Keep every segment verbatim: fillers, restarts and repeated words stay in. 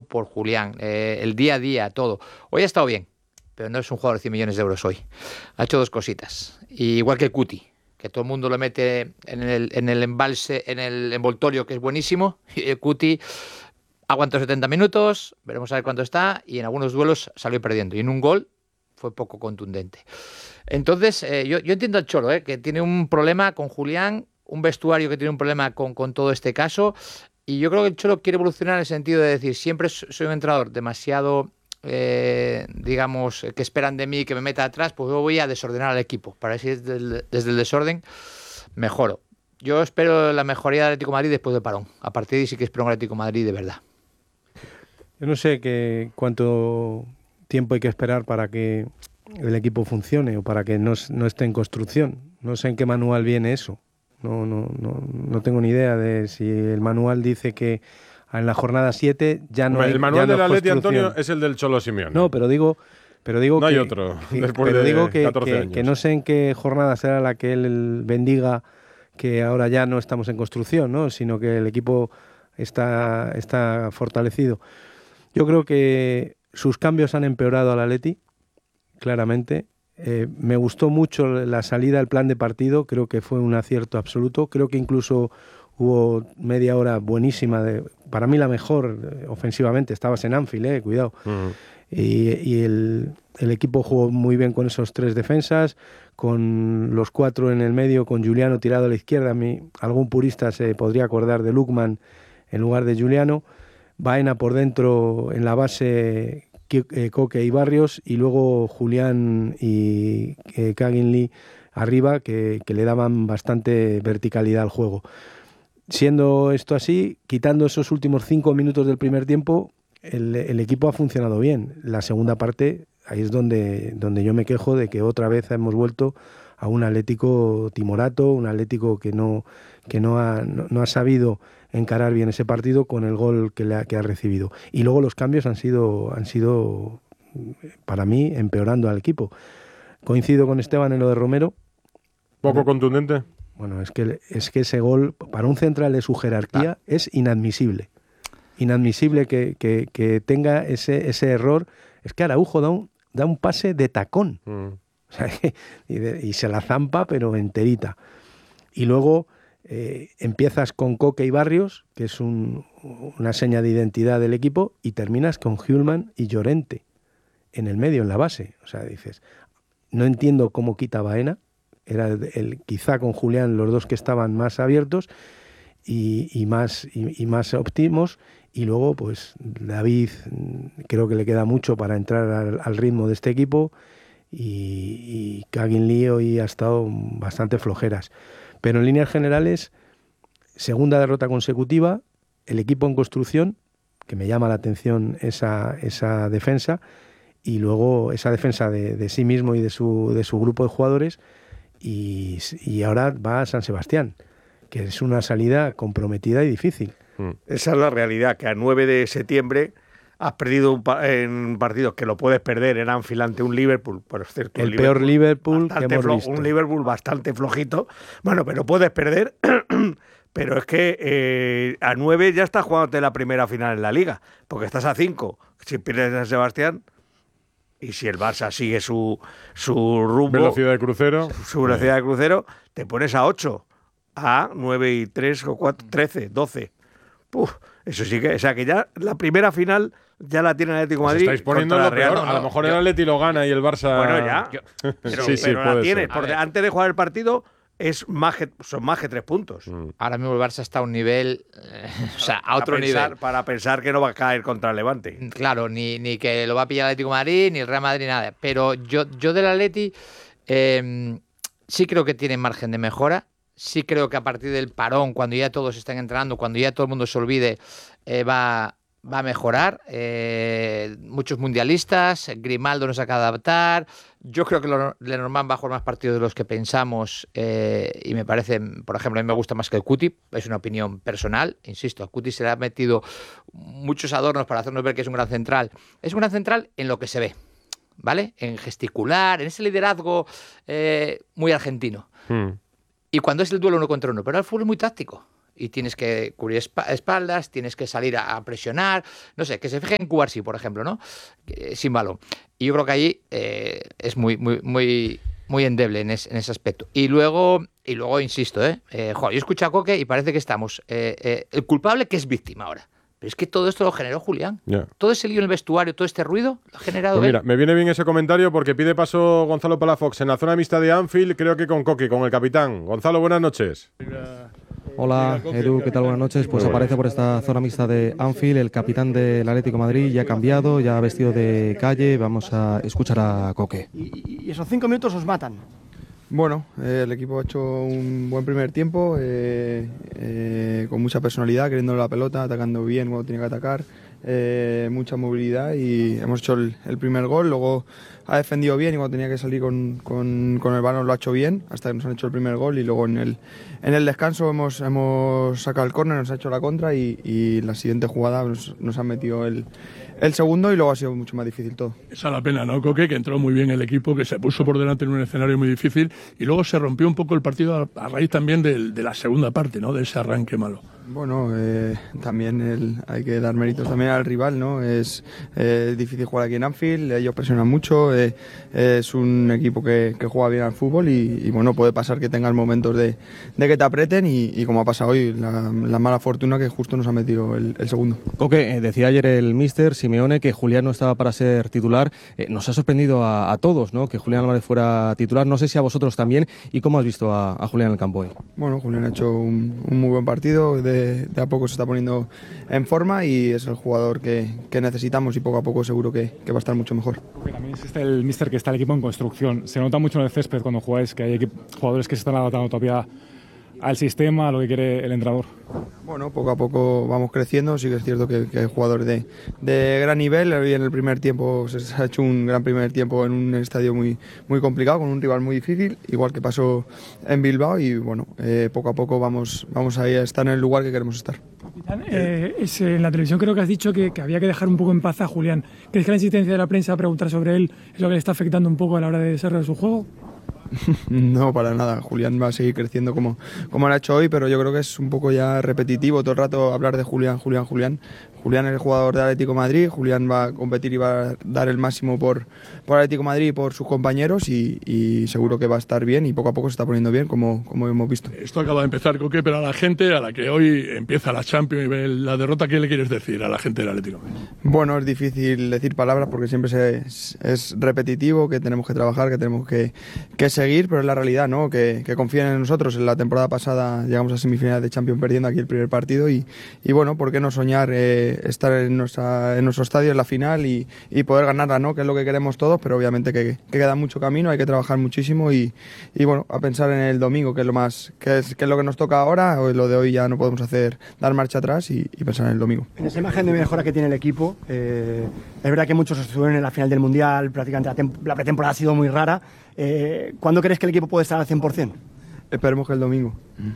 por Julián, eh, el día a día, todo. Hoy ha estado bien, pero no es un jugador de cien millones de euros hoy. Ha hecho dos cositas, y igual que el Cuti, que todo el mundo lo mete en el, en el embalse, en el envoltorio, que es buenísimo, y el Cuti aguantó setenta minutos, veremos a ver cuánto está, y en algunos duelos salió perdiendo, y en un gol fue poco contundente. Entonces, eh, yo, yo entiendo al Cholo, eh, que tiene un problema con Julián, un vestuario que tiene un problema con, con todo este caso, y yo creo que el Cholo quiere evolucionar en el sentido de decir, siempre soy un entrenador demasiado, eh, digamos, que esperan de mí que me meta atrás, pues yo voy a desordenar al equipo, para ver si desde el, desde el desorden mejoro. Yo espero la mejoría del Atlético de Madrid después del parón. A partir de ahí sí que espero un Atlético de Madrid de verdad. Yo no sé que, cuánto tiempo hay que esperar para que el equipo funcione o para que no, no esté en construcción. No sé en qué manual viene eso. No, no, no, no tengo ni idea de si el manual dice que en la jornada siete ya no hay. El manual ya no del Atleti, construcción. Antonio, es el del Cholo Simeone. No, pero digo, pero digo no que, hay otro. Que, después pero de digo que, catorce que, años. que no sé en qué jornada será la que él bendiga que ahora ya no estamos en construcción, ¿no? Sino que el equipo está, está fortalecido. Yo creo que sus cambios han empeorado al Atleti, claramente. Eh, me gustó mucho la salida, el plan de partido, creo que fue un acierto absoluto. Creo que incluso hubo media hora buenísima, de, para mí la mejor eh, ofensivamente. Estabas en Anfield, eh, cuidado. Uh-huh. Y, y el, el equipo jugó muy bien con esos tres defensas, con los cuatro en el medio, con Giuliano tirado a la izquierda. A mí, algún purista se podría acordar de Lookman en lugar de Giuliano. Baena por dentro en la base, Coque y Barrios, y luego Julián y eh, Kaginli arriba, que, que le daban bastante verticalidad al juego. Siendo esto así, quitando esos últimos cinco minutos del primer tiempo, el, el equipo ha funcionado bien. La segunda parte, ahí es donde, donde yo me quejo de que otra vez hemos vuelto a un Atlético timorato, un Atlético que no, que no, ha, no, no ha sabido encarar bien ese partido con el gol que, le ha, que ha recibido. Y luego los cambios han sido, han sido, para mí, empeorando al equipo. Coincido con Esteban en lo de Romero. ¿Poco contundente? Bueno, es que, es que ese gol, para un central de su jerarquía, ah. es inadmisible. Inadmisible que, que, que tenga ese, ese error. Es que Araujo da un, da un pase de tacón. Mm. O sea, y, de, y se la zampa, pero enterita. Y luego eh, empiezas con Coque y Barrios, que es un, una seña de identidad del equipo, y terminas con Hjulman y Llorente en el medio, en la base. O sea, dices, no entiendo cómo quita Baena. Era el, el, quizá con Julián los dos que estaban más abiertos y, y, más, y, y más óptimos. Y luego, pues, David creo que le queda mucho para entrar al, al ritmo de este equipo. Y, y Kaginli hoy ha estado bastante flojeras. Pero en líneas generales, segunda derrota consecutiva, el equipo en construcción, que me llama la atención esa, esa defensa, y luego esa defensa de, de sí mismo y de su, de su grupo de jugadores, y, y ahora va a San Sebastián, que es una salida comprometida y difícil. Esa es la realidad, que a nueve de septiembre has perdido un pa- en partidos que lo puedes perder en Anfield ante un Liverpool, por cierto. El Liverpool, peor Liverpool que hemos flo- visto. Un Liverpool bastante flojito. Bueno, pero puedes perder, pero es que eh, a nueve ya estás jugándote la primera final en la Liga, porque estás a cinco. Si pierdes San Sebastián, y si el Barça sigue su, su rumbo... Velocidad de crucero. Su, su velocidad de crucero, te pones a ocho, a nueve y tres o cuatro, trece, doce. Puf, eso sí que... O sea, que ya la primera final... Ya la tiene el Atlético de Madrid. Pues estáis poniendo lo peor. No, no, a lo mejor yo, el Atleti lo gana y el Barça... Bueno, ya. Yo, pero sí, sí, pero puede la tiene. ser. Porque antes de jugar el partido es más que, son más que tres puntos. Mm. Ahora mismo el Barça está a un nivel... Eh, o sea, a otro para pensar, nivel. Para pensar que no va a caer contra el Levante. Claro, ni, ni que lo va a pillar el Atlético de Madrid, ni el Real Madrid, nada. Pero yo, yo del Atleti eh, sí creo que tiene margen de mejora. Sí creo que a partir del parón, cuando ya todos estén entrenando, cuando ya todo el mundo se olvide, eh, va... va a mejorar, eh, muchos mundialistas, Grimaldo nos acaba de adaptar, yo creo que Lenormand va a jugar más partidos de los que pensamos eh, y me parece, por ejemplo, a mí me gusta más que el Cuti, es una opinión personal, insisto, al Cuti se le ha metido muchos adornos para hacernos ver que es un gran central, es un gran central en lo que se ve, ¿vale? En gesticular, en ese liderazgo eh, muy argentino, hmm. y cuando es el duelo uno contra uno, pero el fútbol es muy táctico. y tienes que cubrir espaldas, tienes que salir a, a presionar, no sé, que se fije en Cubarsí, por ejemplo, ¿no? Eh, sin balón. Y yo creo que allí eh, es muy, muy, muy, muy endeble en, es, en ese aspecto. Y luego, y luego insisto, ¿eh? eh joder, yo escucho a Coque y parece que estamos eh, eh, el culpable que es víctima ahora. Pero es que todo esto lo generó Julián. Yeah. Todo ese lío en el vestuario, todo este ruido, lo ha generado pues mira, él. Me viene bien ese comentario porque pide paso Gonzalo Palafox en la zona mixta de Anfield, creo que con Coque, con el capitán. Gonzalo, buenas noches. Hola, Edu, ¿qué tal? Buenas noches. Pues aparece por esta zona mixta de Anfield el capitán del Atlético de Madrid, ya cambiado, ya vestido de calle. Vamos a escuchar a Coque. Y, y esos cinco minutos os matan. Bueno, eh, el equipo ha hecho un buen primer tiempo, eh, eh, con mucha personalidad, queriendo la pelota, atacando bien cuando tenía que atacar, eh, mucha movilidad y hemos hecho el, el primer gol. Luego ha defendido bien y cuando tenía que salir con, con, con el balón lo ha hecho bien, hasta que nos han hecho el primer gol y luego en el, en el descanso hemos, hemos sacado el córner, nos ha hecho la contra y, y la siguiente jugada nos, nos han metido el, el segundo y luego ha sido mucho más difícil todo. Esa es la pena, ¿no, Coque? Que entró muy bien el equipo, que se puso por delante en un escenario muy difícil y luego se rompió un poco el partido a, a raíz también de, de la segunda parte, ¿no? De ese arranque malo. Bueno, eh, también el, hay que dar méritos también al rival, ¿no? Es eh, difícil jugar aquí en Anfield, ellos presionan mucho, eh, es un equipo que, que juega bien al fútbol y, y bueno, puede pasar que tengan momentos de, de que te aprieten y, y como ha pasado hoy, la, la mala fortuna que justo nos ha metido el, el segundo. Coque, eh, decía ayer el míster Simeone que Julián no estaba para ser titular, eh, nos ha sorprendido a, a todos, ¿no? Que Julián Álvarez fuera titular, no sé si a vosotros también, ¿y cómo has visto a, a Julián en el campo hoy? Bueno, Julián ha hecho un, un muy buen partido, de De, de a poco se está poniendo en forma y es el jugador que, que necesitamos y poco a poco seguro que, que va a estar mucho mejor. Porque también existe el míster que está el equipo en construcción. Se nota mucho en el césped cuando jugáis que hay jugadores que se están adaptando todavía al sistema, a lo que quiere el entrenador. Bueno, poco a poco vamos creciendo, sí que es cierto que, que hay jugadores de, de gran nivel. Hoy en el primer tiempo se ha hecho un gran primer tiempo en un estadio muy, muy complicado, con un rival muy difícil, igual que pasó en Bilbao y bueno, eh, poco a poco vamos, vamos a estar en el lugar que queremos estar. Capitán, eh, es, en la televisión creo que has dicho que, que había que dejar un poco en paz a Julián. ¿Crees que la insistencia de la prensa a preguntar sobre él es lo que le está afectando un poco a la hora de desarrollar su juego? No, para nada. Julián va a seguir creciendo como, como lo ha hecho hoy, pero yo creo que es un poco ya repetitivo todo el rato hablar de Julián, Julián, Julián. Julián es el jugador de Atlético de Madrid, Julián va a competir y va a dar el máximo por, por Atlético de Madrid y por sus compañeros y, y seguro que va a estar bien y poco a poco se está poniendo bien, como, como hemos visto. Esto acaba de empezar, Coque, pero a la gente a la que hoy empieza la Champions y ve la derrota, ¿qué le quieres decir a la gente del Atlético? Bueno, es difícil decir palabras porque siempre se, es, es repetitivo, que tenemos que trabajar, que tenemos que, que seguir, pero es la realidad, ¿no? Que, que confíen en nosotros. En la temporada pasada llegamos a semifinales de Champions perdiendo aquí el primer partido y, y bueno, ¿por qué no soñar eh, estar en, nuestra, en nuestro estadio en la final y, y poder ganarla, ¿no? Que es lo que queremos todos, pero obviamente que, que queda mucho camino, hay que trabajar muchísimo y, y bueno, a pensar en el domingo, que es lo más, que es, que es lo que nos toca ahora. Hoy, lo de hoy ya no podemos hacer, dar marcha atrás y, y pensar en el domingo. En esa imagen de mejora que tiene el equipo, eh, es verdad que muchos estuvieron en la final del Mundial, prácticamente la, la pretemporada ha sido muy rara. Eh, ¿Cuándo crees que el equipo puede estar al cien por cien? Esperemos que el domingo.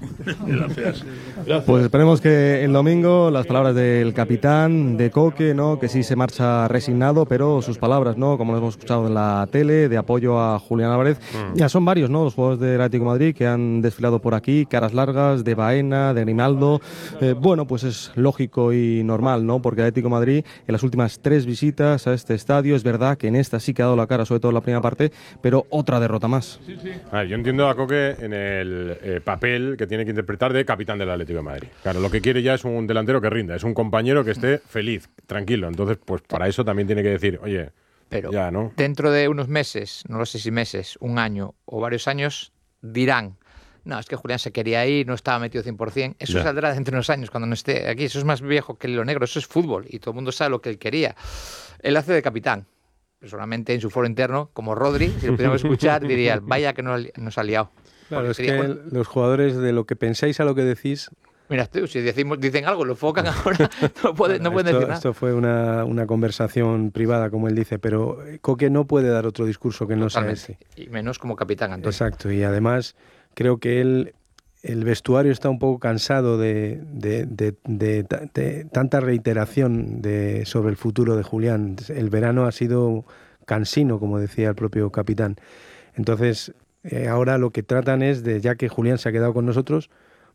Gracias. Gracias. Pues esperemos que el domingo las palabras del capitán, de Coque, ¿no? Que sí se marcha resignado, pero sus palabras, ¿no? Como lo hemos escuchado en la tele, de apoyo a Julián Álvarez. Mm. Ya son varios, ¿no? Los jugadores del Atlético de Madrid que han desfilado por aquí, caras largas, de Baena, de Grimaldo. Eh, bueno, pues es lógico y normal, ¿no? Porque el Atlético de Madrid en las últimas tres visitas a este estadio, es verdad que en esta sí que ha dado la cara, sobre todo en la primera parte, pero otra derrota más. Sí, sí. A ver, yo entiendo a Coque en el el eh, papel que tiene que interpretar de capitán del Atlético de Madrid. Claro, lo que quiere ya es un delantero que rinda, es un compañero que esté feliz, tranquilo. Entonces, pues para eso también tiene que decir, oye, pero ya, ¿no? Dentro de unos meses, no lo sé si meses, un año o varios años, dirán, no, es que Julián se quería ir, no estaba metido cien por cien. Eso ya saldrá dentro de unos años, cuando no esté aquí. Eso es más viejo que el hilo negro, eso es fútbol y todo el mundo sabe lo que él quería. Él hace de capitán. Personalmente, en su foro interno, como Rodri, si lo pudiéramos escuchar, diría, vaya que nos, nos ha liado. Claro, es que bueno, los jugadores, de lo que pensáis a lo que decís... Mira, tú, si decimos, dicen algo, lo enfocan ahora, no, puede, bueno, no pueden esto, decir nada. Esto fue una, una conversación privada, como él dice, pero Coque no puede dar otro discurso que no Totalmente. sea ese. Y menos como capitán, Antonio. Exacto, y además creo que él, el vestuario está un poco cansado de, de, de, de, de, de tanta reiteración de, sobre el futuro de Julián. El verano ha sido cansino, como decía el propio capitán. Entonces... Eh, ahora lo que tratan es de, ya que Julián se ha quedado con nosotros,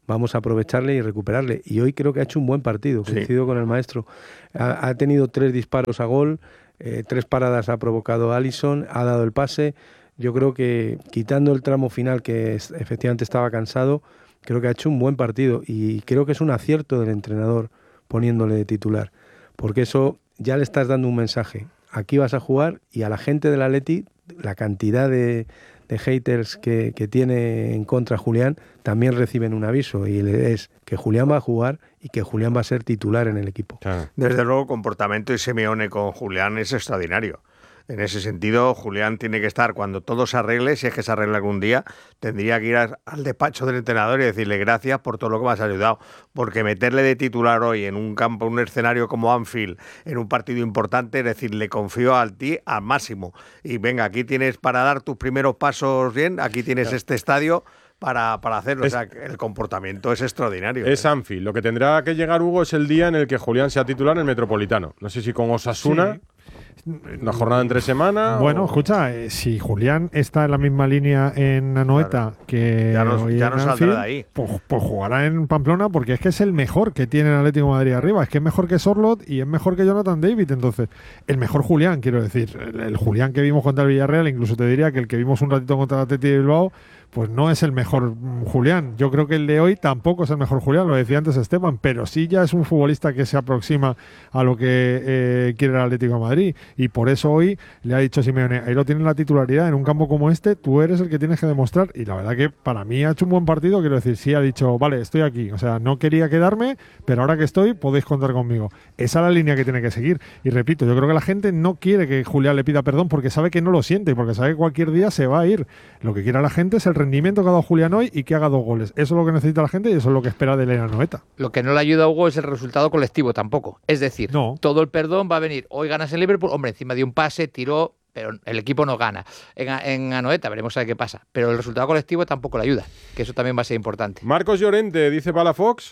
vamos a aprovecharle y recuperarle. Y hoy creo que ha hecho un buen partido, Sí. coincido con el maestro. Ha, ha tenido tres disparos a gol, eh, tres paradas ha provocado Alisson, ha dado el pase. Yo creo que, quitando el tramo final, que es, efectivamente estaba cansado, creo que ha hecho un buen partido. Y creo que es un acierto del entrenador poniéndole de titular. Porque eso ya le estás dando un mensaje. Aquí vas a jugar, y a la gente del Atleti, la cantidad de... de haters que, que tiene en contra Julián, también reciben un aviso, y es que Julián va a jugar y que Julián va a ser titular en el equipo. Desde luego, el comportamiento de Simeone con Julián es extraordinario. En ese sentido, Julián tiene que estar, cuando todo se arregle, si es que se arregla algún día, tendría que ir a, al despacho del entrenador y decirle gracias por todo lo que me has ayudado. Porque meterle de titular hoy en un campo, un escenario como Anfield, en un partido importante, es decir, le confío a ti al máximo. Y venga, aquí tienes para dar tus primeros pasos bien, aquí tienes este estadio para, para hacerlo. Es, o sea, el comportamiento es extraordinario. Es ¿eh? Anfield. Lo que tendrá que llegar, Hugo, es el día en el que Julián sea titular en el Metropolitano. No sé si con Osasuna... Sí. Una jornada entre semana. Bueno, o... escucha, eh, si Julián está en la misma línea en Anoeta claro. que ya no, ya no saldrá de ahí, pues, pues jugará en Pamplona, porque es que es el mejor que tiene el Atlético de Madrid arriba. Es que es mejor que Sorloth y es mejor que Jonathan David. Entonces, el mejor Julián, quiero decir, el, el Julián que vimos contra el Villarreal, incluso te diría que el que vimos un ratito contra el Atlético de Bilbao, pues no es el mejor Julián. Yo creo que el de hoy tampoco es el mejor Julián, lo decía antes Esteban, pero sí ya es un futbolista que se aproxima a lo que eh, quiere el Atlético de Madrid, y por eso hoy le ha dicho Simeone, ahí lo tiene la titularidad en un campo como este, tú eres el que tienes que demostrar, y la verdad que para mí ha hecho un buen partido, quiero decir, sí ha dicho, vale, estoy aquí, o sea, no quería quedarme, pero ahora que estoy, podéis contar conmigo. Esa es la línea que tiene que seguir, y repito, yo creo que la gente no quiere que Julián le pida perdón porque sabe que no lo siente, porque sabe que cualquier día se va a ir. Lo que quiere la gente es el rendimiento que ha dado Julián hoy y que haga dos goles. Eso es lo que necesita la gente y eso es lo que espera de Elena Anoeta. Lo que no le ayuda a Hugo es el resultado colectivo tampoco. Es decir, no. todo el perdón va a venir. Hoy ganas en Liverpool, hombre, encima de un pase, tiró, pero el equipo no gana. En, en Anoeta veremos a ver qué pasa. Pero el resultado colectivo tampoco le ayuda, que eso también va a ser importante. Marcos Llorente, dice Palafox.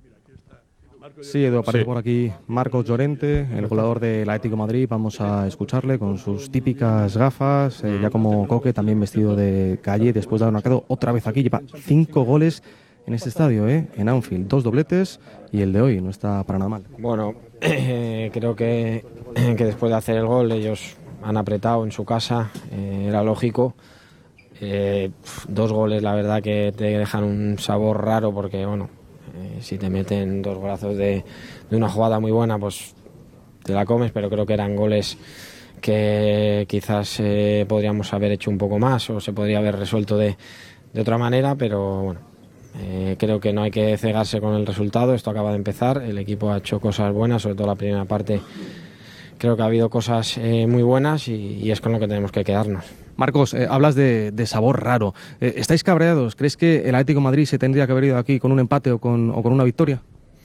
Sí, Edu, aparece sí. por aquí Marcos Llorente, el goleador del Atlético de Madrid. Vamos a escucharle con sus típicas gafas, eh, ya como Coque, también vestido de calle, después de haber marcado otra vez aquí. Lleva cinco goles en este estadio, eh, en Anfield, dos dobletes, y el de hoy no está para nada mal. Bueno, eh, creo que, que después de hacer el gol ellos han apretado en su casa, eh, era lógico. Eh, dos goles, la verdad que te dejan un sabor raro porque, bueno, Eh, si te meten dos brazos de, de una jugada muy buena, pues te la comes, pero creo que eran goles que quizás eh, podríamos haber hecho un poco más o se podría haber resuelto de, de otra manera, pero bueno, eh, creo que no hay que cegarse con el resultado. Esto acaba de empezar, el equipo ha hecho cosas buenas, sobre todo la primera parte. Creo que ha habido cosas eh, muy buenas y, y es con lo que tenemos que quedarnos. Marcos, eh, hablas de, de sabor raro. Eh, ¿Estáis cabreados? ¿Crees que el Atlético de Madrid se tendría que haber ido aquí con un empate o con, o con una victoria?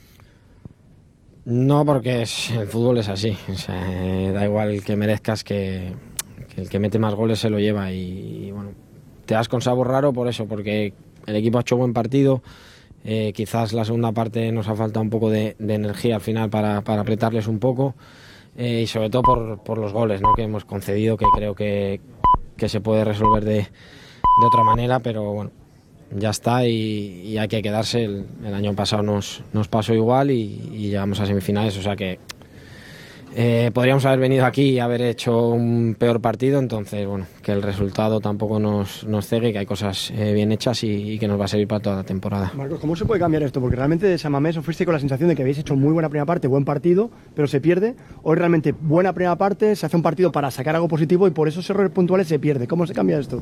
No, porque es, el fútbol es así. O sea, eh, da igual que merezcas, que, que el que mete más goles se lo lleva. Y, y bueno, te das con sabor raro por eso, porque el equipo ha hecho buen partido. Eh, quizás la segunda parte nos ha faltado un poco de, de energía al final para, para apretarles un poco. Eh, y sobre todo por, por los goles, ¿no?, que hemos concedido, que creo que, que se puede resolver de, de otra manera, pero bueno, ya está y, y hay que quedarse. El, el año pasado nos, nos pasó igual y, y llegamos a semifinales, o sea que eh, podríamos haber venido aquí y haber hecho un peor partido, entonces bueno, que el resultado tampoco nos, nos cegue, que hay cosas eh, bien hechas y, y que nos va a servir para toda la temporada. Marcos, ¿cómo se puede cambiar esto? Porque realmente de San Mamés os fuiste con la sensación de que habéis hecho muy buena primera parte, buen partido, pero se pierde. Hoy realmente buena primera parte, se hace un partido para sacar algo positivo y por esos errores puntuales se pierde. ¿Cómo se cambia esto?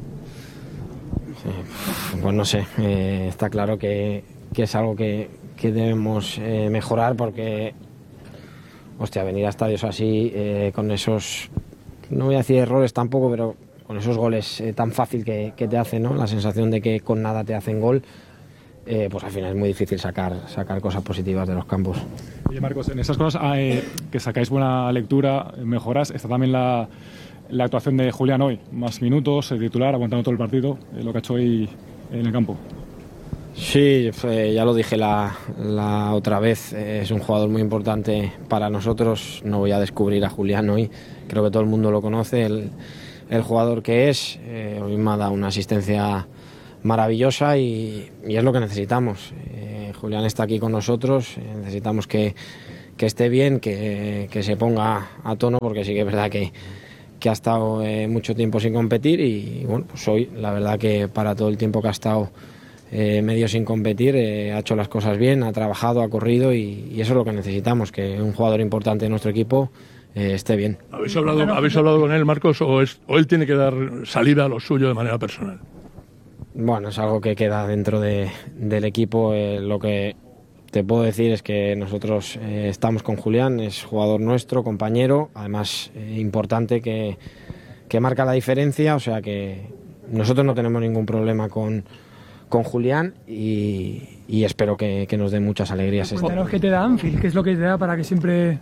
Eh, pues no sé, eh, está claro que, que es algo que, que debemos eh, mejorar porque... Hostia, venir a estadios así, eh, con esos, no voy a decir errores tampoco, pero con esos goles eh, tan fácil que, que te hacen, ¿no? La sensación de que con nada te hacen gol, eh, pues al final es muy difícil sacar, sacar cosas positivas de los campos. Oye, Marcos, en esas cosas eh, que sacáis buena lectura, mejoras, está también la, la actuación de Julián hoy, más minutos, el titular, aguantando todo el partido, eh, lo que ha hecho hoy en el campo. Sí, eh, ya lo dije la, la otra vez, eh, es un jugador muy importante para nosotros. No voy a descubrir a Julián hoy, creo que todo el mundo lo conoce, el, el jugador que es. Eh, hoy me ha dado una asistencia maravillosa y, y es lo que necesitamos. Eh, Julián está aquí con nosotros, eh, necesitamos que, que esté bien, que, que se ponga a tono, porque sí que es verdad que, que ha estado eh, mucho tiempo sin competir y bueno, pues hoy la verdad que para todo el tiempo que ha estado eh, medio sin competir eh, ha hecho las cosas bien, ha trabajado, ha corrido y, y eso es lo que necesitamos, que un jugador importante de nuestro equipo eh, esté bien. ¿Habéis hablado, ¿Habéis hablado con él, Marcos, o, es, o él tiene que dar salida a lo suyo de manera personal? Bueno, es algo que queda dentro de, del equipo. Eh, lo que te puedo decir es que nosotros eh, estamos con Julián, es jugador nuestro, compañero, además eh, importante que, que marca la diferencia, o sea que nosotros no tenemos ningún problema con, con Julián y, y espero que, que nos dé muchas alegrías. Cuéntanos qué te da Anfield, qué es lo que te da para que siempre...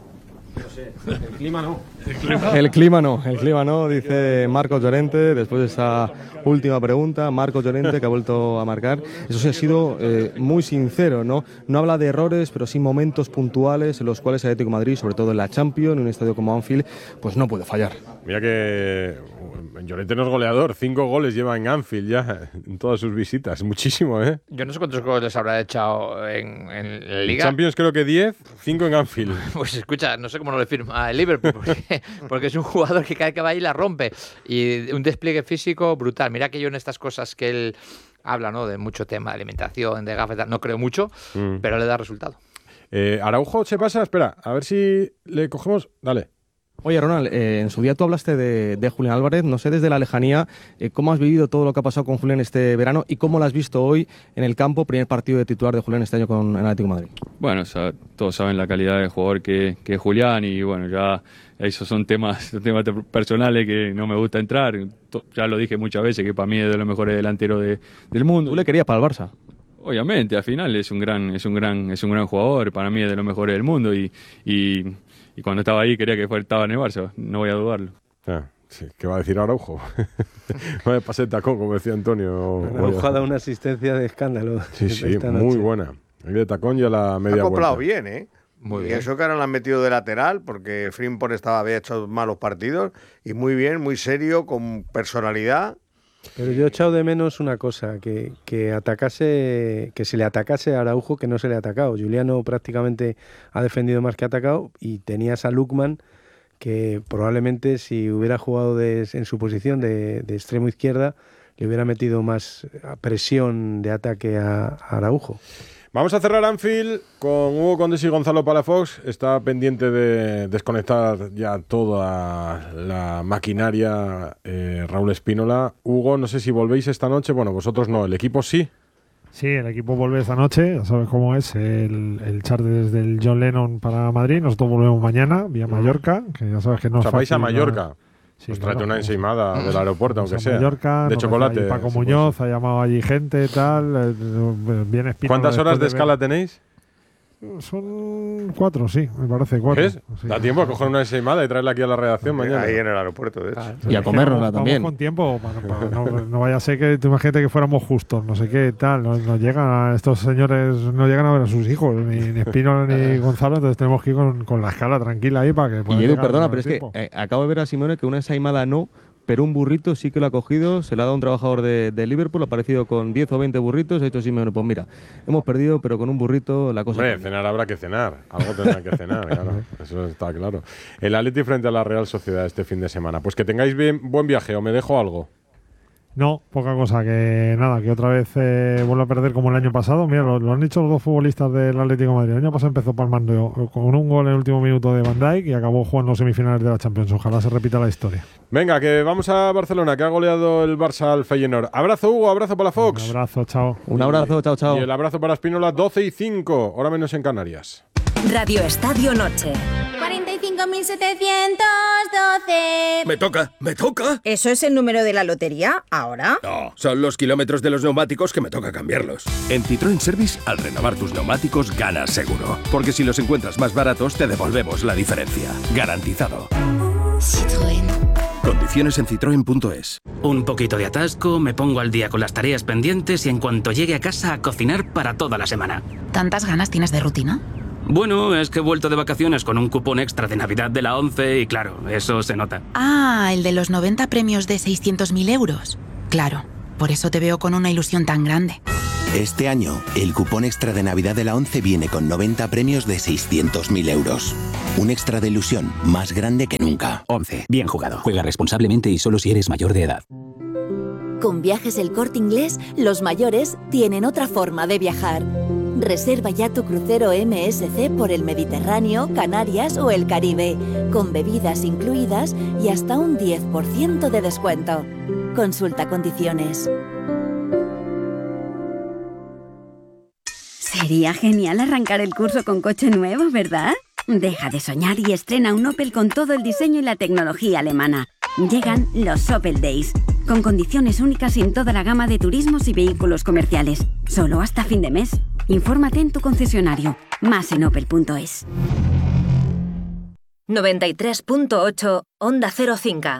No sé, el clima no. El clima. el clima no, el clima no, dice Marcos Llorente, después de esa última pregunta, Marcos Llorente que ha vuelto a marcar. Eso sí ha sido eh, muy sincero, ¿no? No habla de errores, pero sí momentos puntuales en los cuales el Atlético de Madrid, sobre todo en la Champions, en un estadio como Anfield, pues no puede fallar. Mira que Llorente no es goleador, cinco goles lleva en Anfield ya, en todas sus visitas, muchísimo, ¿eh? Yo no sé cuántos goles habrá echado en, en la Liga. En Champions creo que diez, cinco en Anfield. Pues escucha, no sé cómo no le firma el Liverpool, porque, porque es un jugador que cada vez que va ahí la rompe. Y un despliegue físico brutal. Mira que yo en estas cosas que él habla, ¿no? De mucho tema de alimentación, de gafas, no creo mucho, mm. pero le da resultado. Eh, Araujo se pasa, espera, a ver si le cogemos. Dale. Oye, Ronald, eh, en su día tú hablaste de, de Julián Álvarez, no sé desde la lejanía, eh, ¿cómo has vivido todo lo que ha pasado con Julián este verano y cómo lo has visto hoy en el campo, primer partido de titular de Julián este año con el Atlético de Madrid? Bueno, o sea, todos saben la calidad de jugador que, que es Julián y bueno, ya esos son temas, son temas personales que no me gusta entrar, ya lo dije muchas veces que para mí es de los mejores delanteros de, del mundo. ¿Tú le querías para el Barça? Obviamente, al final es un gran, es un gran, es un gran jugador, para mí es de los mejores del mundo y, y Y cuando estaba ahí quería que fuera, estaba en el Barça, no voy a dudarlo. Ah, sí. ¿Qué va a decir Araujo? No me pasé el tacón, como decía Antonio. Araujo ha dado una asistencia de escándalo. Sí, sí, muy buena. El de tacón ya la media vuelta. Ha acoplado vuelta. bien, ¿eh? Muy y bien. eso que ahora lo han metido de lateral, porque Frimpong estaba, había hecho malos partidos, y muy bien, muy serio, con personalidad. Pero yo he echado de menos una cosa, que, que atacase, que se le atacase a Araujo, que no se le ha atacado. Juliano prácticamente ha defendido más que ha atacado y tenías a Lukman, que probablemente si hubiera jugado de, en su posición de, de extremo izquierda, le hubiera metido más presión de ataque a, a Araujo. Vamos a cerrar Anfield con Hugo Condés y Gonzalo Palafox. Está pendiente de desconectar ya toda la maquinaria eh, Raúl Espínola. Hugo, no sé si volvéis esta noche. Bueno, vosotros no, el equipo sí. Sí, el equipo vuelve esta noche, ya sabes cómo es, el, el charter desde el John Lennon para Madrid. Nosotros volvemos mañana, vía Mallorca, que ya sabes que no o sea, es fácil. vais a Mallorca. Sí, pues claro, tráete una ensaimada del aeropuerto, aunque sea. Mallorca, de chocolate. Paco Muñoz ha llamado allí gente y tal. Viene Espínola. ¿Cuántas horas de escala ver... tenéis? Son cuatro, sí, me parece cuatro. ¿Ves? Sí. Da tiempo a coger una ensaimada y traerla aquí a la redacción mañana. Ahí en el aeropuerto, de hecho. Ah, y a comérnosla también. Vamos con tiempo, para, para, no, no vaya a ser que tú imagínate que fuéramos justos, no sé qué tal. No, no llegan a, estos señores no llegan a ver a sus hijos, ni, ni Espínola ni Gonzalo, entonces tenemos que ir con, con la escala tranquila ahí para que puedan. Y Edu, perdona, pero es que eh, acabo de ver a Simeone que una ensaimada no, pero un burrito sí que lo ha cogido, se lo ha dado un trabajador de, de Liverpool, ha aparecido con diez o veinte burritos, ha dicho Simeone, pues mira, hemos perdido, pero con un burrito la cosa... Hombre, cambia. cenar habrá que cenar, algo tendrán que cenar, claro, eso está claro. El Atleti frente a la Real Sociedad este fin de semana, pues que tengáis bien, buen viaje, o me dejo algo. No, poca cosa, que nada, que otra vez eh, vuelve a perder como el año pasado. Mira, lo, lo han dicho los dos futbolistas del Atlético de Madrid. El año pasado empezó palmando con un gol en el último minuto de Van Dijk y acabó jugando semifinales de la Champions. Ojalá se repita la historia. Venga, que vamos a Barcelona, que ha goleado el Barça al Feyenoord. Abrazo, Hugo, abrazo para Fox. Un abrazo, chao. Un abrazo, chao, chao. Y el abrazo para Espínola, doce y cinco, hora menos en Canarias. Radio Estadio Noche. cuarenta y cinco mil setecientos doce. Me toca, me toca. ¿Eso es el número de la lotería ahora? No, son los kilómetros de los neumáticos que me toca cambiarlos. En Citroën Service, al renovar tus neumáticos, ganas seguro. Porque si los encuentras más baratos, te devolvemos la diferencia. Garantizado. Citroën. Condiciones en citroen punto es. Un poquito de atasco, me pongo al día con las tareas pendientes y en cuanto llegue a casa a cocinar para toda la semana. ¿Tantas ganas tienes de rutina? Bueno, es que he vuelto de vacaciones con un cupón extra de Navidad de la ONCE y claro, eso se nota. Ah, el de los noventa premios de seiscientos mil euros. Claro. Por eso te veo con una ilusión tan grande. Este año, el cupón extra de Navidad de la ONCE viene con noventa premios de seiscientos mil euros. Un extra de ilusión más grande que nunca. ONCE. Bien jugado. Juega responsablemente y solo si eres mayor de edad. Con Viajes El Corte Inglés, los mayores tienen otra forma de viajar. Reserva ya tu crucero M S C por el Mediterráneo, Canarias o el Caribe, con bebidas incluidas y hasta un diez por ciento de descuento. Consulta condiciones. Sería genial arrancar el curso con coche nuevo, ¿verdad? Deja de soñar y estrena un Opel con todo el diseño y la tecnología alemana. Llegan los Opel Days, con condiciones únicas en toda la gama de turismos y vehículos comerciales. Solo hasta fin de mes. Infórmate en tu concesionario. Más en opel punto es. noventa y tres punto ocho Onda Cero cinco.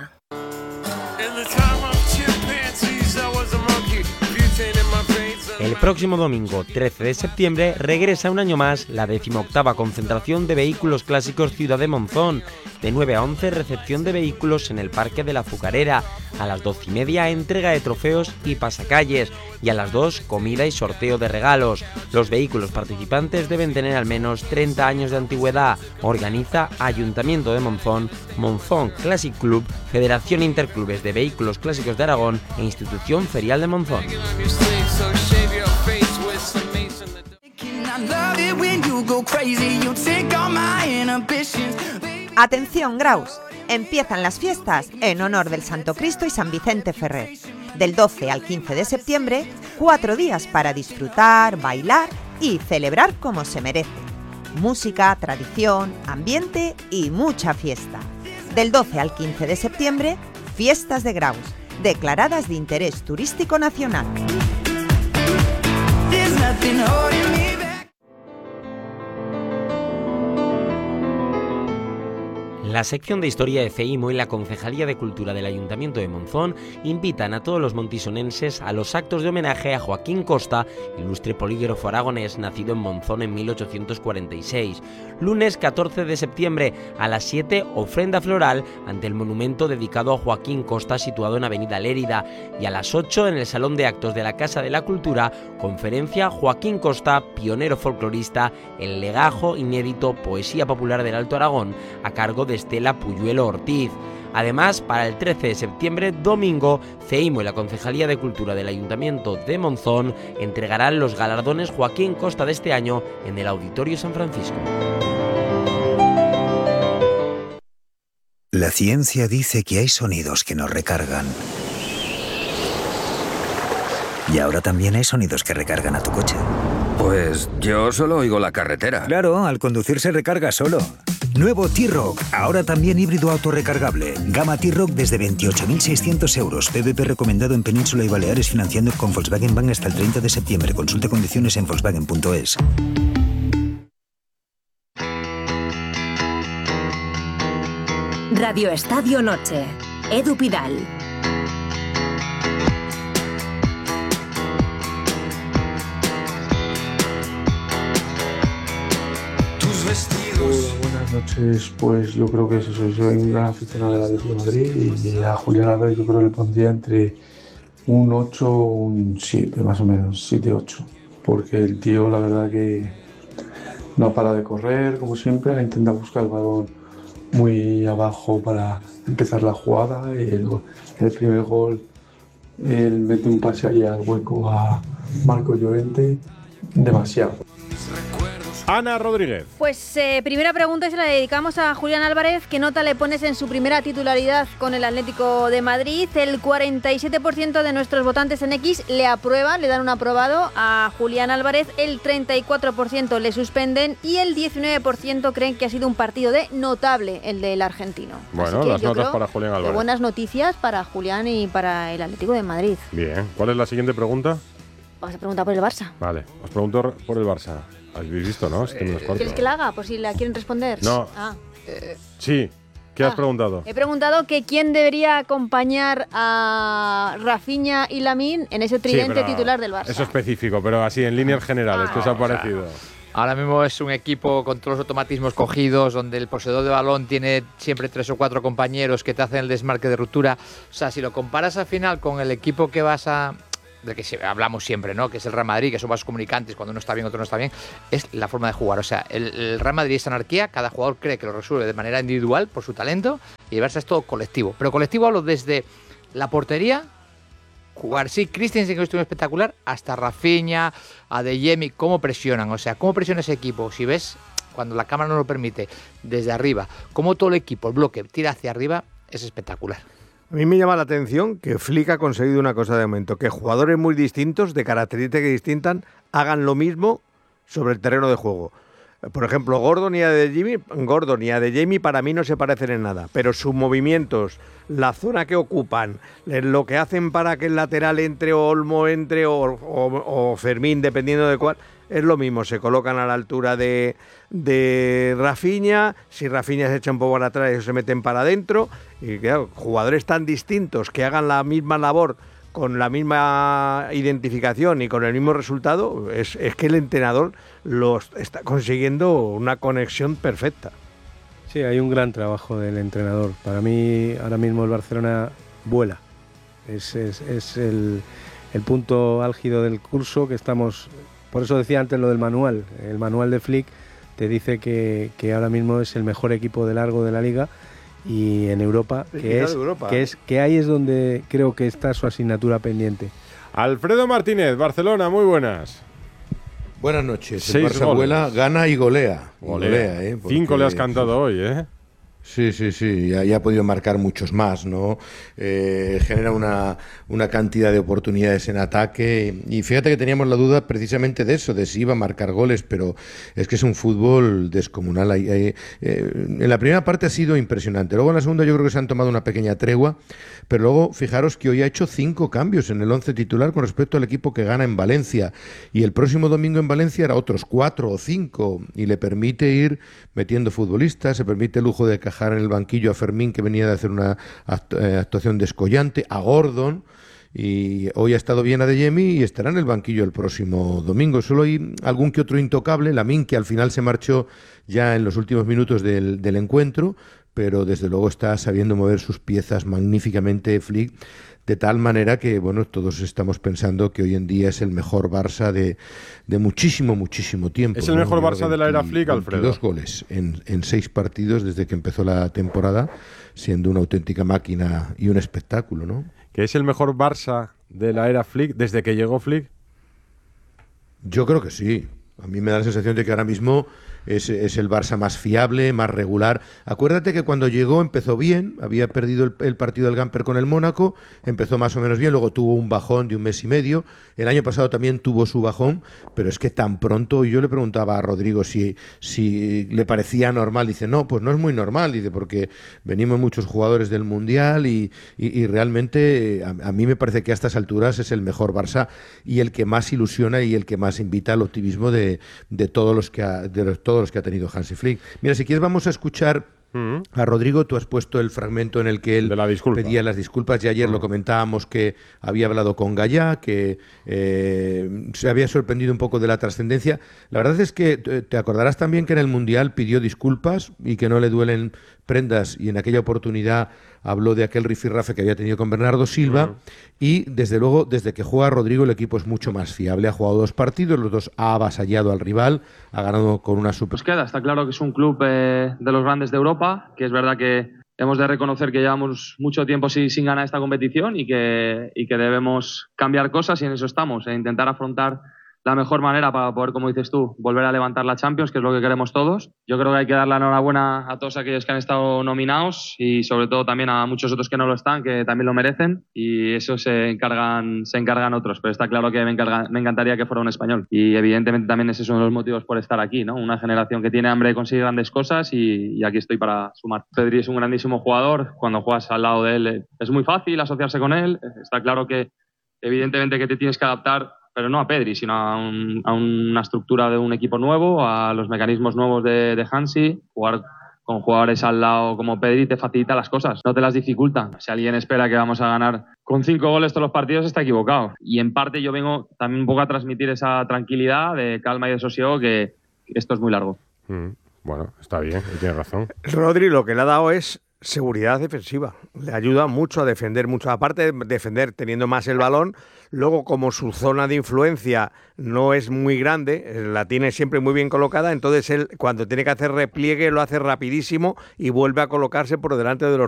El próximo domingo, trece de septiembre, regresa un año más la decimoctava concentración de vehículos clásicos Ciudad de Monzón. De nueve a once, recepción de vehículos en el Parque de la Azucarera. A las doce y media, entrega de trofeos y pasacalles. Y a las dos, comida y sorteo de regalos. Los vehículos participantes deben tener al menos treinta años de antigüedad. Organiza Ayuntamiento de Monzón, Monzón Classic Club, Federación Interclubes de Vehículos Clásicos de Aragón e Institución Ferial de Monzón. Atención, Graus. Empiezan las fiestas en honor del Santo Cristo y San Vicente Ferrer. Del doce al quince de septiembre, cuatro días para disfrutar, bailar y celebrar como se merece. Música, tradición, ambiente y mucha fiesta. Del doce al quince de septiembre, fiestas de Graus, declaradas de interés turístico nacional. La sección de Historia de CEIMO y la Concejalía de Cultura del Ayuntamiento de Monzón invitan a todos los montisonenses a los actos de homenaje a Joaquín Costa, ilustre polígrafo aragonés nacido en Monzón en mil ochocientos cuarenta y seis. Lunes catorce de septiembre a las siete, ofrenda floral ante el monumento dedicado a Joaquín Costa situado en Avenida Lérida, y a las ocho en el Salón de Actos de la Casa de la Cultura, conferencia Joaquín Costa, pionero folclorista, el legajo inédito Poesía Popular del Alto Aragón, a cargo de Estela Puyuelo Ortiz. Además, para el trece de septiembre, domingo, CEIMO y la Concejalía de Cultura del Ayuntamiento de Monzón entregarán los galardones Joaquín Costa de este año en el Auditorio San Francisco. La ciencia dice que hay sonidos que nos recargan. Y ahora también hay sonidos que recargan a tu coche. Pues yo solo oigo la carretera. Claro, al conducir se recarga solo. Nuevo T-Roc, ahora también híbrido autorrecargable. Gama T-Roc desde veintiocho mil seiscientos euros. P V P recomendado en Península y Baleares, financiando con Volkswagen Bank hasta el treinta de septiembre. Consulte condiciones en volkswagen punto es. Radio Estadio Noche. Edu Pidal. Hola, buenas noches. Pues yo creo que eso, soy, soy un gran aficionado del Atlético de Madrid y a Julián Álvarez yo creo que le pondría entre un ocho o un siete, más o menos, siete ocho. Porque el tío la verdad que no para de correr, como siempre, intenta buscar el balón muy abajo para empezar la jugada. Y el, el primer gol, él mete un pase ahí al hueco a Marco Llorente, demasiado. Ana Rodríguez. Pues eh, primera pregunta y se la dedicamos a Julián Álvarez. ¿Qué nota le pones en su primera titularidad con el Atlético de Madrid? El cuarenta y siete por ciento de nuestros votantes en X le aprueban, le dan un aprobado a Julián Álvarez, el treinta y cuatro por ciento le suspenden y el diecinueve por ciento creen que ha sido un partido de notable el del argentino. Bueno, las notas para Julián Álvarez. Buenas noticias para Julián y para el Atlético de Madrid. Bien, ¿cuál es la siguiente pregunta? Vamos a preguntar por el Barça. Vale, os pregunto por el Barça. Habéis visto, ¿no? Este menos cuarto. ¿Quieres que la haga? Por si la quieren responder. No. Ah. Sí. ¿Qué ah. has preguntado? He preguntado que quién debería acompañar a Rafinha y Lamine en ese tridente sí, titular del Barça. Eso específico, pero así en líneas generales. Ah, ¿qué os ha parecido? O sea, ahora mismo es un equipo con todos los automatismos cogidos, donde el poseedor de balón tiene siempre tres o cuatro compañeros que te hacen el desmarque de ruptura. O sea, si lo comparas al final con el equipo que vas a, del que se, hablamos siempre, ¿no? Que es el Real Madrid, que son más comunicantes, cuando uno está bien, otro no está bien, es la forma de jugar. O sea, el, el Real Madrid es anarquía, cada jugador cree que lo resuelve de manera individual por su talento, y el Barça es todo colectivo. Pero colectivo hablo desde la portería, jugar, sí, Christensen, que estuvo espectacular, hasta Rafinha, Adeyemi, cómo presionan, o sea, cómo presiona ese equipo. Si ves, cuando la cámara no lo permite, desde arriba, cómo todo el equipo, el bloque, tira hacia arriba, es espectacular. A mí me llama la atención que Flick ha conseguido una cosa de momento, que jugadores muy distintos, de características distintas, hagan lo mismo sobre el terreno de juego. Por ejemplo, Gordon y Adeyemi, Gordon y Adeyemi para mí no se parecen en nada, pero sus movimientos, la zona que ocupan, lo que hacen para que el lateral entre o Olmo entre o, o, o Fermín, dependiendo de cuál, es lo mismo. Se colocan a la altura de, de Rafinha, si Rafinha se echa un poco para atrás, ellos se meten para adentro, y claro, jugadores tan distintos que hagan la misma labor con la misma identificación y con el mismo resultado, es, es que el entrenador los está consiguiendo una conexión perfecta. Sí, hay un gran trabajo del entrenador. Para mí, ahora mismo el Barcelona vuela. Es, es, es el, el punto álgido del curso que estamos... Por eso decía antes lo del manual. El manual de Flick te dice que, que ahora mismo es el mejor equipo de largo de la Liga y en Europa, que es, Europa. que es que ahí es donde creo que está su asignatura pendiente. Alfredo Martínez, Barcelona, muy buenas. Buenas noches. Seis el Barça goles. vuela, gana y golea. Y Golea. golea, ¿eh? Porque- Cinco le has cantado hoy, ¿eh? Sí, sí, sí, ya, ya ha podido marcar muchos más, ¿no? Eh, genera una, una cantidad de oportunidades en ataque y fíjate que teníamos la duda precisamente de eso, de si iba a marcar goles, pero es que es un fútbol descomunal. Hay- hay- eh, en la primera parte ha sido impresionante, luego en la segunda yo creo que se han tomado una pequeña tregua, pero luego fijaros que hoy ha hecho cinco cambios en el once titular con respecto al equipo que gana en Valencia y el próximo domingo en Valencia era otros cuatro o cinco y le permite ir metiendo futbolistas, se permite el lujo de cajar en el banquillo a Fermín, que venía de hacer una act- eh, actuación descollante, a Gordon, y hoy ha estado bien Adeyemi y estará en el banquillo el próximo domingo. Solo hay algún que otro intocable, Lamine, que al final se marchó ya en los últimos minutos del, del encuentro, pero desde luego está sabiendo mover sus piezas magníficamente Flick, de tal manera que, bueno, todos estamos pensando que hoy en día es el mejor Barça de, de muchísimo, muchísimo tiempo. Es el ¿no? mejor Lleva Barça de la era veinte, Flick, Alfredo. veintidós goles en, en seis partidos desde que empezó la temporada, siendo una auténtica máquina y un espectáculo, ¿no? ¿Que es el mejor Barça de la era Flick desde que llegó Flick? Yo creo que sí. A mí me da la sensación de que ahora mismo es, es el Barça más fiable, más regular. Acuérdate que cuando llegó empezó bien, había perdido el, el partido del Gamper con el Mónaco, empezó más o menos bien, luego tuvo un bajón de un mes y medio. El año pasado también tuvo su bajón, pero es que tan pronto, yo le preguntaba a Rodrigo si, si le parecía normal, dice, no, pues no es muy normal, dice, porque venimos muchos jugadores del Mundial y, y, y realmente a, a mí me parece que a estas alturas es el mejor Barça y el que más ilusiona y el que más invita al optimismo de, de todos los que ha, de los, todos los que ha tenido Hansi Flick. Mira, si quieres vamos a escuchar a Rodrigo. Tú has puesto el fragmento en el que él pedía las disculpas y ayer lo comentábamos que había hablado con Gallá, que eh, se había sorprendido un poco de la trascendencia. La verdad es que eh, te acordarás también que en el Mundial pidió disculpas y que no le duelen prendas, y en aquella oportunidad habló de aquel rifirrafe que había tenido con Bernardo Silva. Uh-huh. Y desde luego, desde que juega Rodrigo, el equipo es mucho más fiable. Ha jugado dos partidos, los dos ha avasallado al rival, ha ganado con una super... Pues queda, está claro que es un club eh, de los grandes de Europa, que es verdad que hemos de reconocer que llevamos mucho tiempo sin, sin ganar esta competición y que, y que debemos cambiar cosas, y en eso estamos, e intentar afrontar la mejor manera para poder, como dices tú, volver a levantar la Champions, que es lo que queremos todos. Yo creo que hay que dar la enhorabuena a todos aquellos que han estado nominados y sobre todo también a muchos otros que no lo están, que también lo merecen, y eso se encargan, se encargan otros, pero está claro que me, encarga, me encantaría que fuera un español, y evidentemente también ese es uno de los motivos por estar aquí, ¿no? Una generación que tiene hambre de conseguir grandes cosas, y, y aquí estoy para sumar. Pedri es un grandísimo jugador, cuando juegas al lado de él es muy fácil asociarse con él, está claro que evidentemente que te tienes que adaptar, pero no a Pedri, sino a, un, a una estructura de un equipo nuevo, a los mecanismos nuevos de, de Hansi. Jugar con jugadores al lado como Pedri te facilita las cosas, no te las dificulta. Si alguien espera que vamos a ganar con cinco goles todos los partidos, está equivocado. Y en parte yo vengo también un poco a transmitir esa tranquilidad de calma y de sosiego, que esto es muy largo. Mm, bueno, está bien, tiene razón. Rodri lo que le ha dado es seguridad defensiva. Le ayuda mucho a defender mucho. Aparte de defender teniendo más el balón, luego como su zona de influencia no es muy grande, la tiene siempre muy bien colocada, entonces él cuando tiene que hacer repliegue lo hace rapidísimo y vuelve a colocarse por delante de los